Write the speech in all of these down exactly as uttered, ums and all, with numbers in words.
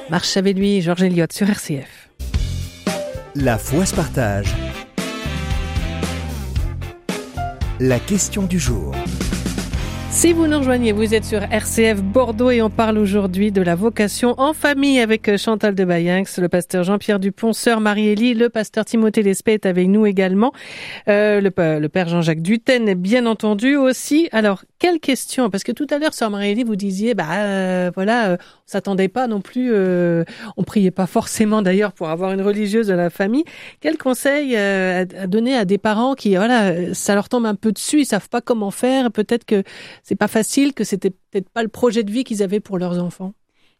Marche avec lui, Georges Elliott sur R C F. La foi se partage. La question du jour. Si vous nous rejoignez, vous êtes sur R C F Bordeaux et on parle aujourd'hui de la vocation en famille avec Chantal de Bayenx, le pasteur Jean-Pierre Dupont, sœur Marie-Élie, le pasteur Timothée Lespée est avec nous également, euh, le, le père Jean-Jacques Duten bien entendu aussi. Alors, quelle question? Parce que tout à l'heure, sœur Marie-Élie, vous disiez, bah euh, voilà, euh, on s'attendait pas non plus, euh, on priait pas forcément d'ailleurs pour avoir une religieuse de la famille. Quel conseil euh, à donner à des parents qui, voilà, ça leur tombe un peu dessus, ils savent pas comment faire, peut-être que c'est pas facile, que c'était peut-être pas le projet de vie qu'ils avaient pour leurs enfants?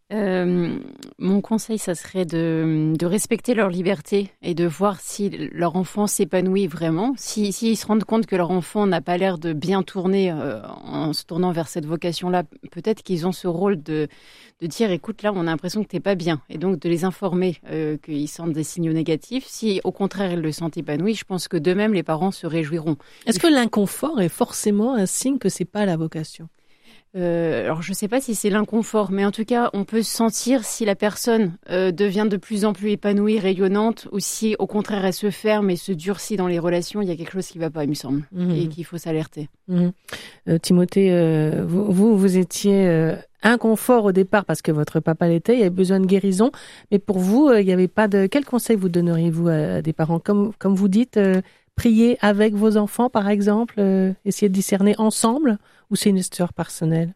Euh, mon conseil, ça serait de, de respecter leur liberté et de voir si leur enfant s'épanouit vraiment. Si, si ils se rendent compte que leur enfant n'a pas l'air de bien tourner euh, en se tournant vers cette vocation-là, peut-être qu'ils ont ce rôle de, de dire, écoute, là, on a l'impression que t'es pas bien. Et donc, de les informer euh, qu'ils sentent des signaux négatifs. Si, au contraire, ils le sentent épanoui, je pense que d'eux-mêmes, les parents se réjouiront. Est-ce que l'inconfort est forcément un signe que c'est pas la vocation? Euh, alors, je ne sais pas si c'est l'inconfort, mais en tout cas, on peut sentir si la personne euh, devient de plus en plus épanouie, rayonnante, ou si, au contraire, elle se ferme et se durcit dans les relations. Il y a quelque chose qui ne va pas, il me semble, mmh. et qu'il faut s'alerter. Mmh. Euh, Timothée, euh, vous, vous, vous étiez euh, inconfort au départ parce que votre papa l'était, il y avait besoin de guérison, mais pour vous, euh, il n'y avait pas de... Quel conseil vous donneriez-vous à, à des parents? Comme, comme vous dites, euh, prier avec vos enfants, par exemple, euh, essayer de discerner ensemble, ou c'est une histoire personnelle?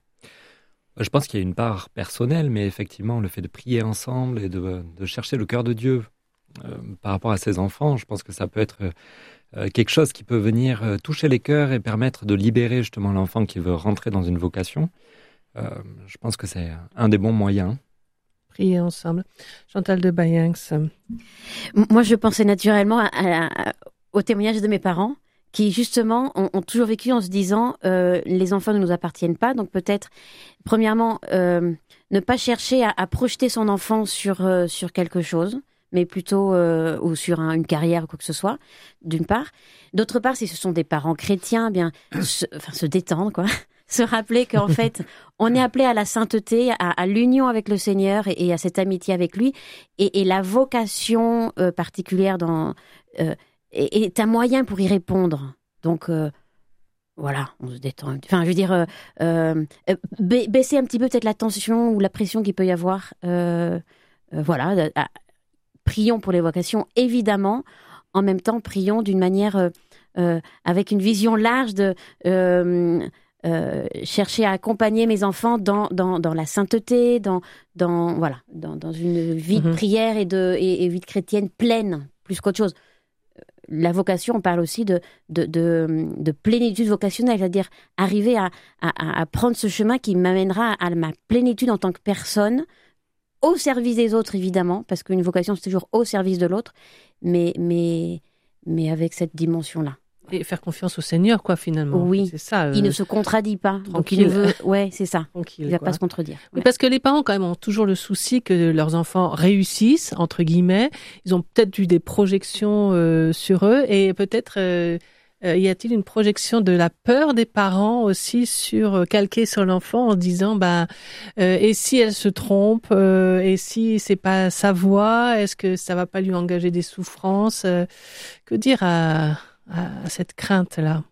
Je pense qu'il y a une part personnelle, mais effectivement, le fait de prier ensemble et de, de chercher le cœur de Dieu euh, par rapport à ses enfants, je pense que ça peut être euh, quelque chose qui peut venir euh, toucher les cœurs et permettre de libérer justement l'enfant qui veut rentrer dans une vocation. Euh, je pense que c'est un des bons moyens. Prier ensemble. Chantal de Bayenx. Moi, je pensais naturellement à, à, à, au témoignage de mes parents, qui justement ont, ont toujours vécu en se disant euh, les enfants ne nous appartiennent pas, donc peut-être premièrement euh, ne pas chercher à, à projeter son enfant sur euh, sur quelque chose, mais plutôt euh, ou sur un, une carrière ou quoi que ce soit, d'une part. D'autre part, si ce sont des parents chrétiens, eh bien se, enfin se détendre quoi, se rappeler qu'en fait on est appelé à la sainteté, à, à l'union avec le Seigneur et, et à cette amitié avec lui, et, et la vocation euh, particulière dans euh, est un moyen pour y répondre. Donc, euh, voilà, on se détend. Enfin, je veux dire, euh, euh, baisser un petit peu peut-être la tension ou la pression qu'il peut y avoir. Euh, euh, voilà, euh, prions pour les vocations, évidemment. En même temps, prions d'une manière, euh, euh, avec une vision large de euh, euh, chercher à accompagner mes enfants dans, dans, dans la sainteté, dans, dans, voilà, dans, dans une vie de prière et de et, et vie de chrétienne pleine, plus qu'autre chose. La vocation, on parle aussi de, de, de, de plénitude vocationnelle, c'est-à-dire arriver à, à, à prendre ce chemin qui m'amènera à ma plénitude en tant que personne, au service des autres évidemment, parce qu'une vocation c'est toujours au service de l'autre, mais, mais, mais avec cette dimension-là. Et faire confiance au Seigneur, quoi, finalement. Oui, c'est ça, euh... il ne se contredit pas. Donc il veut, ouais, c'est ça. Tranquille, il ne va quoi. pas se contredire. Oui, ouais. Parce que les parents, quand même, ont toujours le souci que leurs enfants réussissent, entre guillemets. Ils ont peut-être eu des projections euh, sur eux, et peut-être euh, euh, y a-t-il une projection de la peur des parents aussi sur euh, calquée sur l'enfant en disant, bah, euh, et si elle se trompe, euh, et si c'est pas sa voie, est-ce que ça va pas lui engager des souffrances? euh, Que dire à à cette crainte-là?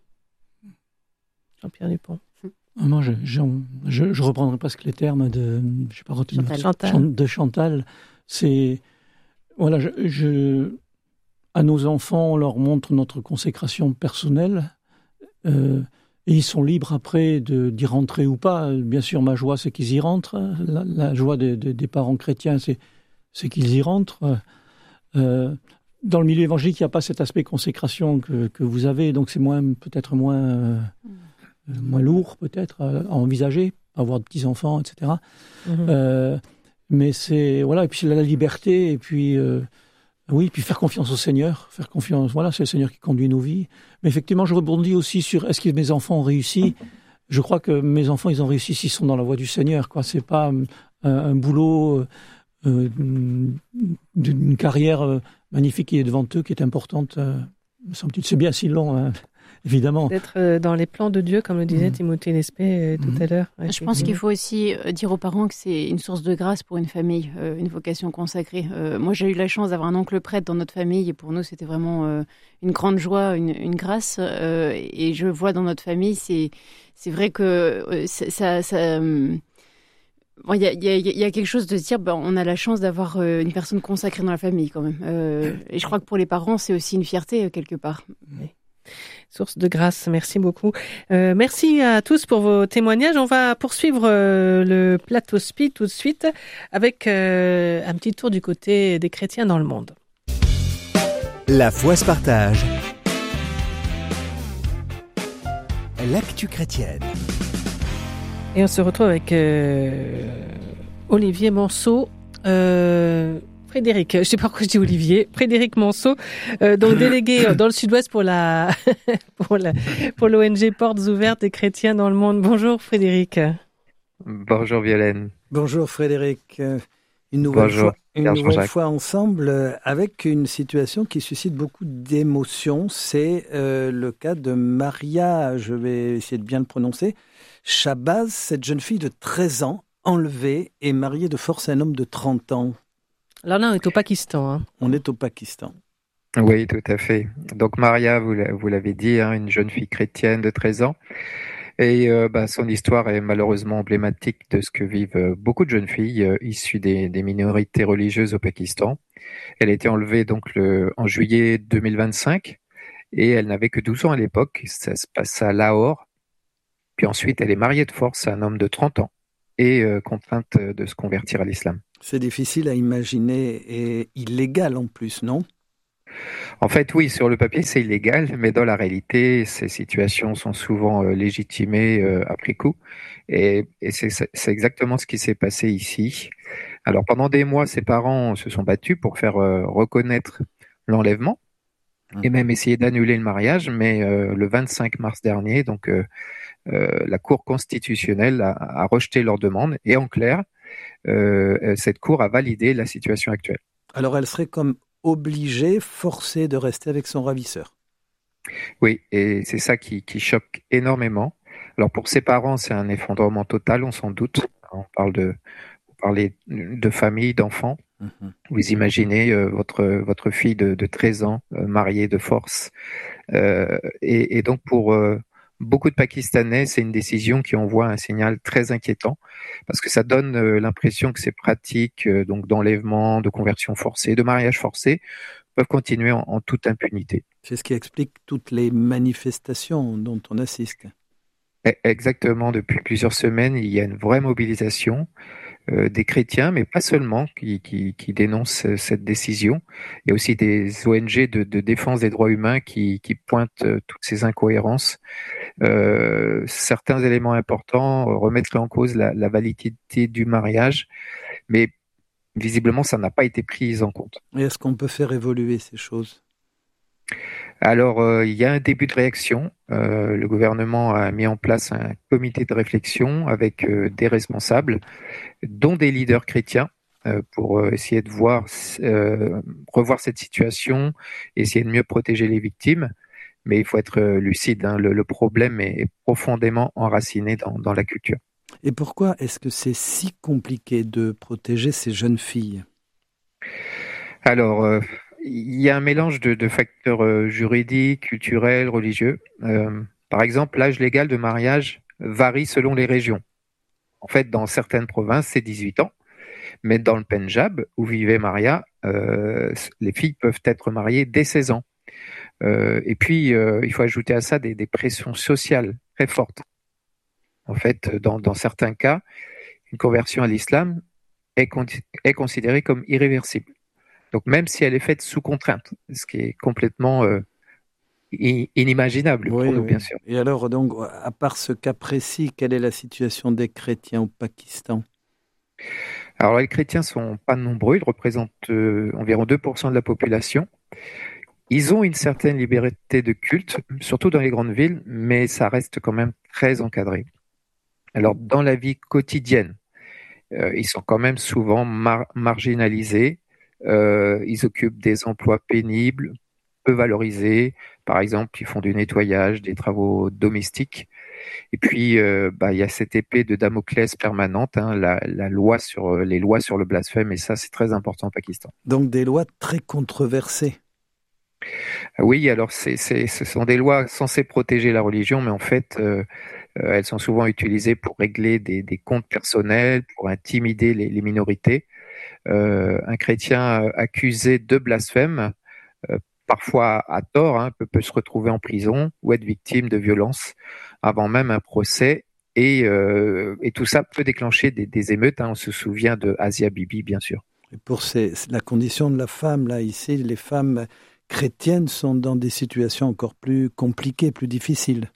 Jean-Pierre Dupont. Moi, je, je, je, je reprendrai presque les termes de, je sais pas, Chantal. de Chantal. C'est, voilà, je, je, à nos enfants, on leur montre notre consécration personnelle, euh, et ils sont libres après de, d'y rentrer ou pas. Bien sûr, ma joie, c'est qu'ils y rentrent. La, la joie de, de, des parents chrétiens, c'est, c'est qu'ils y rentrent. Euh, Dans le milieu évangélique, il n'y a pas cet aspect consécration que, que vous avez, donc c'est moins, peut-être moins, euh, euh, moins lourd, peut-être, à, à envisager, avoir de petits-enfants, et cetera. Mm-hmm. Euh, mais c'est, voilà, et puis c'est la liberté, et puis, euh, oui, puis faire confiance au Seigneur, faire confiance, voilà, c'est le Seigneur qui conduit nos vies. Mais effectivement, je rebondis aussi sur, est-ce que mes enfants ont réussi? Je crois que mes enfants, ils ont réussi s'ils sont dans la voie du Seigneur, quoi. C'est pas un, un boulot, euh, d'une carrière, euh, magnifique qui est devant eux, qui est importante, euh, me semble-t-il. C'est bien si long, hein. évidemment. D'être dans les plans de Dieu, comme le disait mmh. Timothée Lespée tout mmh. à l'heure. Ouais, je pense qu'il faut aussi dire aux parents que c'est une source de grâce pour une famille, euh, une vocation consacrée. Euh, moi, j'ai eu la chance d'avoir un oncle prêtre dans notre famille et pour nous, c'était vraiment euh, une grande joie, une, une grâce. Euh, et je vois dans notre famille, c'est, c'est vrai que euh, ça... ça, ça il bon, y, y, y a quelque chose de se dire, ben, on a la chance d'avoir euh, une personne consacrée dans la famille quand même. Euh, et je crois que pour les parents, c'est aussi une fierté euh, quelque part. Oui. Source de grâce, merci beaucoup. Euh, merci à tous pour vos témoignages. On va poursuivre euh, le plateau Spi tout de suite avec euh, un petit tour du côté des chrétiens dans le monde. La foi se partage. L'actu chrétienne. Et on se retrouve avec euh, Olivier Manceau. Euh, Frédéric, je ne sais pas pourquoi je dis Olivier, Frédéric Manceau, euh, donc délégué dans le Sud-Ouest pour la pour la pour l'O N G Portes Ouvertes des Chrétiens dans le Monde. Bonjour Frédéric. Bonjour Violaine. Bonjour Frédéric. Une nouvelle Bonjour. fois, une nouvelle fois ensemble avec une situation qui suscite beaucoup d'émotions. C'est euh, le cas de Maria, je vais essayer de bien le prononcer, Shabazz, cette jeune fille de treize ans, enlevée et mariée de force à un homme de trente ans. Là, là, on est au Pakistan. Hein. On est au Pakistan. Oui, tout à fait. Donc Maria, vous l'avez dit, hein, une jeune fille chrétienne de treize ans. Et euh, bah, son histoire est malheureusement emblématique de ce que vivent euh, beaucoup de jeunes filles euh, issues des, des minorités religieuses au Pakistan. Elle a été enlevée donc le, en juillet deux mille vingt-cinq et elle n'avait que douze ans à l'époque. Ça se passe à Lahore. Puis ensuite, elle est mariée de force à un homme de trente ans et euh, contrainte de se convertir à l'islam. C'est difficile à imaginer et illégal en plus, non ? En fait, oui, sur le papier, c'est illégal, mais dans la réalité, ces situations sont souvent euh, légitimées euh, après coup. Et, et c'est, c'est exactement ce qui s'est passé ici. Alors, pendant des mois, ses parents se sont battus pour faire euh, reconnaître l'enlèvement et même essayer d'annuler le mariage. Mais euh, le vingt-cinq mars dernier, donc, euh, euh, la Cour constitutionnelle a, a rejeté leur demande. Et en clair, euh, cette Cour a validé la situation actuelle. Alors, elle serait comme obligée, forcée de rester avec son ravisseur. Oui, et c'est ça qui, qui choque énormément. Alors pour ses parents, c'est un effondrement total, on s'en doute. On parle de, vous parlez de famille, d'enfants. Mm-hmm. Vous imaginez euh, votre votre fille de, de treize ans, euh, mariée de force. Euh, et, et donc pour euh, beaucoup de Pakistanais, c'est une décision qui envoie un signal très inquiétant parce que ça donne euh, l'impression que ces pratiques euh, donc d'enlèvement, de conversion forcée, de mariage forcé peuvent continuer en, en toute impunité. C'est ce qui explique toutes les manifestations dont on assiste. Exactement, depuis plusieurs semaines, il y a une vraie mobilisation euh, des chrétiens, mais pas seulement, qui, qui, qui dénoncent cette décision. Il y a aussi des O N G de, de défense des droits humains qui, qui pointent euh, toutes ces incohérences. Euh, certains éléments importants remettent en cause la, la validité du mariage, mais visiblement, ça n'a pas été pris en compte. Et est-ce qu'on peut faire évoluer ces choses ? Alors, euh, il y a un début de réaction. Euh, le gouvernement a mis en place un comité de réflexion avec euh, des responsables, dont des leaders chrétiens, euh, pour euh, essayer de voir, euh, revoir cette situation, essayer de mieux protéger les victimes. Mais il faut être euh, lucide, hein, le, le problème est profondément enraciné dans, dans la culture. Et pourquoi est-ce que c'est si compliqué de protéger ces jeunes filles ? Alors, euh, il y a un mélange de, de facteurs euh, juridiques, culturels, religieux. Euh, par exemple, l'âge légal de mariage varie selon les régions. En fait, dans certaines provinces, c'est dix-huit ans. Mais dans le Pendjab, où vivait Maria, euh, les filles peuvent être mariées dès seize ans. Euh, et puis, euh, il faut ajouter à ça des, des pressions sociales très fortes. En fait, dans, dans certains cas, une conversion à l'islam est, con- est considérée comme irréversible. Donc même si elle est faite sous contrainte, ce qui est complètement euh, inimaginable oui, pour nous, oui. bien sûr. Et alors, donc, à part ce cas précis, quelle est la situation des chrétiens au Pakistan ? Alors les chrétiens sont pas nombreux, ils représentent euh, environ deux pour cent de la population. Ils ont une certaine liberté de culte, surtout dans les grandes villes, mais ça reste quand même très encadré. Alors dans la vie quotidienne, euh, ils sont quand même souvent mar- marginalisés. Euh, ils occupent des emplois pénibles, peu valorisés, par exemple, ils font du nettoyage, des travaux domestiques. Et puis, euh, bah, il y a cette épée de Damoclès permanente, hein, la, la loi sur, les lois sur le blasphème, et ça, c'est très important au Pakistan. Donc des lois très controversées. Oui, alors c'est, c'est, ce sont des lois censées protéger la religion, mais en fait, euh, euh, elles sont souvent utilisées pour régler des, des comptes personnels, pour intimider les, les minorités. Euh, un chrétien accusé de blasphème, euh, parfois à tort, hein, peut, peut se retrouver en prison ou être victime de violences avant même un procès. Et, euh, et tout ça peut déclencher des, des émeutes. Hein. On se souvient de Asia Bibi, bien sûr. Et pour ces, la condition de la femme, là, ici, les femmes chrétiennes sont dans des situations encore plus compliquées, plus difficiles.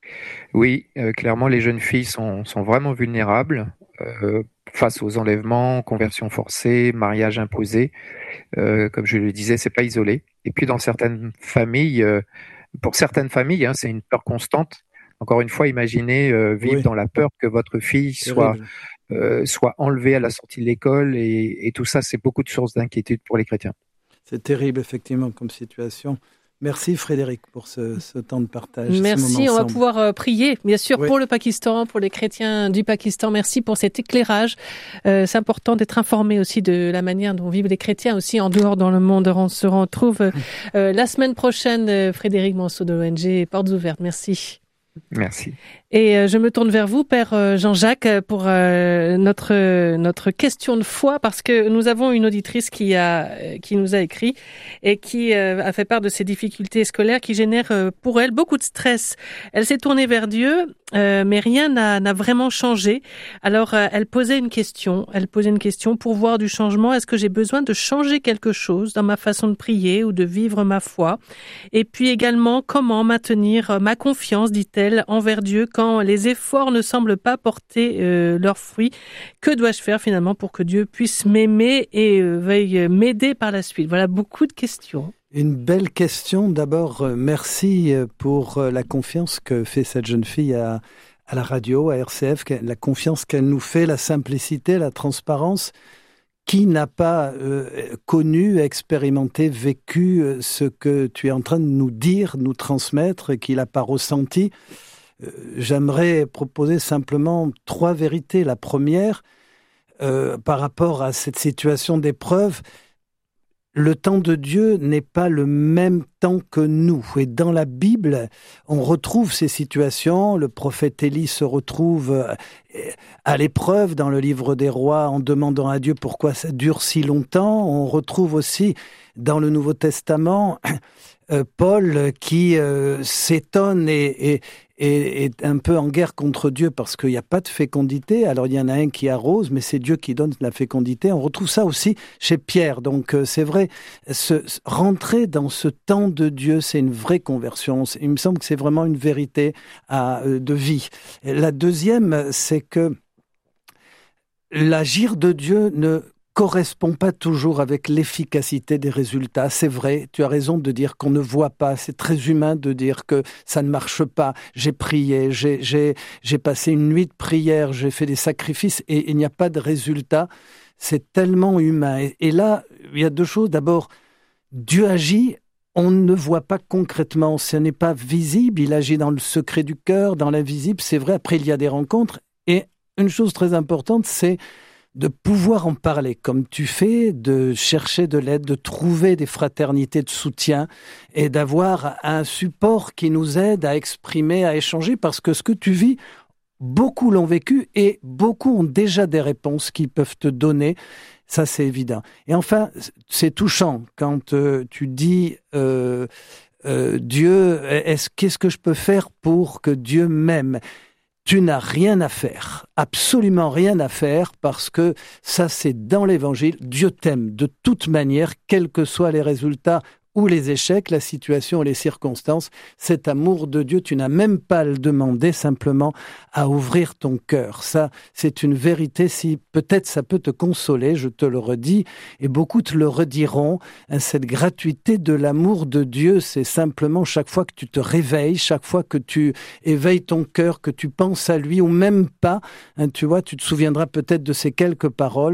Oui, euh, clairement, les jeunes filles sont, sont vraiment vulnérables euh, face aux enlèvements, conversions forcées, mariages imposés. Euh, comme je le disais, c'est pas isolé. Et puis dans certaines familles, euh, pour certaines familles, hein, c'est une peur constante. Encore une fois, imaginez euh, vivre oui. dans la peur que votre fille soit, euh, soit enlevée à la sortie de l'école, et, et tout ça, c'est beaucoup de sources d'inquiétude pour les chrétiens. C'est terrible, effectivement, comme situation. Merci Frédéric pour ce, ce temps de partage. Merci, on va pouvoir euh, prier, bien sûr, oui. pour le Pakistan, pour les chrétiens du Pakistan. Merci pour cet éclairage. Euh, c'est important d'être informé aussi de la manière dont vivent les chrétiens aussi en dehors dans le monde. On se retrouve euh, la semaine prochaine. Frédéric Manceau de l'O N G Portes Ouvertes. Merci. Merci. Et euh, je me tourne vers vous, Père euh, Jean-Jacques, pour euh, notre euh, notre question de foi, parce que nous avons une auditrice qui a euh, qui nous a écrit et qui euh, a fait part de ses difficultés scolaires qui génèrent euh, pour elle beaucoup de stress. Elle s'est tournée vers Dieu, euh, mais rien n'a n'a vraiment changé. Alors euh, elle posait une question. Elle posait une question pour voir du changement. Est-ce que j'ai besoin de changer quelque chose dans ma façon de prier ou de vivre ma foi? Et puis également, comment maintenir ma confiance, dit-elle, envers Dieu quand les efforts ne semblent pas porter euh, leurs fruits? Que dois-je faire finalement pour que Dieu puisse m'aimer et euh, veuille m'aider par la suite? Voilà beaucoup de questions. Une belle question. D'abord, euh, merci pour euh, la confiance que fait cette jeune fille à, à la radio, à R C F, la confiance qu'elle nous fait, la simplicité, la transparence. Qui n'a pas euh, connu, expérimenté, vécu euh, ce que tu es en train de nous dire, nous transmettre, et qu'il n'a pas ressenti? euh, J'aimerais proposer simplement trois vérités. La première, euh, par rapport à cette situation d'épreuve, le temps de Dieu n'est pas le même temps que nous. Et dans la Bible, on retrouve ces situations. Le prophète Élie se retrouve à l'épreuve dans le livre des Rois en demandant à Dieu pourquoi ça dure si longtemps. On retrouve aussi dans le Nouveau Testament euh, Paul qui euh, s'étonne et, et, et est un peu en guerre contre Dieu parce qu'il n'y a pas de fécondité. Alors il y en a un qui arrose, mais c'est Dieu qui donne la fécondité. On retrouve ça aussi chez Pierre. Donc euh, c'est vrai, se, rentrer dans ce temps de Dieu, c'est une vraie conversion. Il me semble que c'est vraiment une vérité à, euh, de vie. La deuxième, c'est que l'agir de Dieu ne correspond pas toujours avec l'efficacité des résultats. C'est vrai, tu as raison de dire qu'on ne voit pas. C'est très humain de dire que ça ne marche pas. J'ai prié, j'ai, j'ai, j'ai passé une nuit de prière, j'ai fait des sacrifices et il n'y a pas de résultat. C'est tellement humain. Et, et là, il y a deux choses. D'abord, Dieu agit. On ne voit pas concrètement, ce n'est pas visible. Il agit dans le secret du cœur, dans l'invisible. C'est vrai, après il y a des rencontres. Et une chose très importante, c'est de pouvoir en parler, comme tu fais, de chercher de l'aide, de trouver des fraternités de soutien et d'avoir un support qui nous aide à exprimer, à échanger, parce que ce que tu vis, beaucoup l'ont vécu et beaucoup ont déjà des réponses qu'ils peuvent te donner. Ça, c'est évident. Et enfin, c'est touchant quand euh, tu dis euh, euh, Dieu, est-ce, qu'est-ce que je peux faire pour que Dieu m'aime ? Tu n'as rien à faire, absolument rien à faire, parce que ça, c'est dans l'Évangile. Dieu t'aime de toute manière, quels que soient les résultats ou les échecs, la situation et les circonstances. Cet amour de Dieu, tu n'as même pas à le demander, simplement à ouvrir ton cœur. Ça, c'est une vérité. Si peut-être ça peut te consoler, je te le redis, et beaucoup te le rediront. Cette gratuité de l'amour de Dieu, c'est simplement chaque fois que tu te réveilles, chaque fois que tu éveilles ton cœur, que tu penses à lui, ou même pas, hein, tu vois, tu te souviendras peut-être de ces quelques paroles.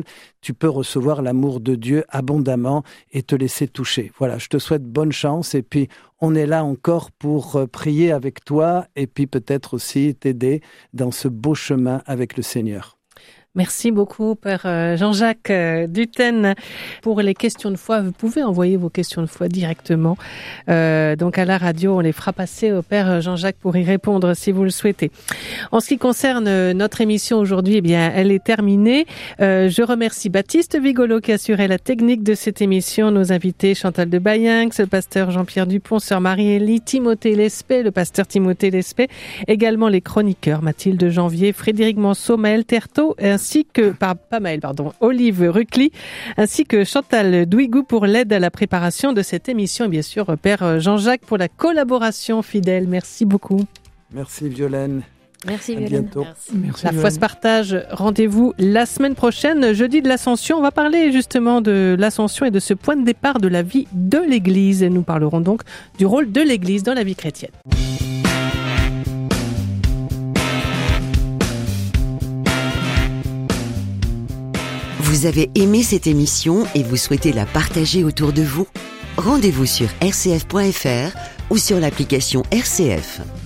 tu peux recevoir l'amour de Dieu abondamment et te laisser toucher. Voilà, je te souhaite bonne chance et puis on est là encore pour prier avec toi et puis peut-être aussi t'aider dans ce beau chemin avec le Seigneur. Merci beaucoup, Père Jean-Jacques Duthen. Pour les questions de foi, vous pouvez envoyer vos questions de foi directement. Euh, donc à la radio, on les fera passer au Père Jean-Jacques pour y répondre si vous le souhaitez. En ce qui concerne notre émission aujourd'hui, eh bien, elle est terminée. Euh, je remercie Baptiste Vigolo qui assurait la technique de cette émission, nos invités Chantal de Bayenx, le pasteur Jean-Pierre Dupont, sœur Marie-Élie, Timothée Lespée, le pasteur Timothée Lespée, également les chroniqueurs Mathilde Janvier, Frédéric Manceau, Maël Terteau, ainsi ainsi que, par, pas Maël, pardon, Olive Rucli, ainsi que Chantal Douigou pour l'aide à la préparation de cette émission et bien sûr Père Jean-Jacques pour la collaboration fidèle. Merci beaucoup. Merci Violaine. Merci à Violaine. bientôt. Merci. Merci, La foi se partage. Rendez-vous la semaine prochaine, jeudi de l'Ascension. On va parler justement de l'Ascension et de ce point de départ de la vie de l'Église. Et nous parlerons donc du rôle de l'Église dans la vie chrétienne. Vous avez aimé cette émission et vous souhaitez la partager autour de vous ? Rendez-vous sur r c f point f r ou sur l'application R C F.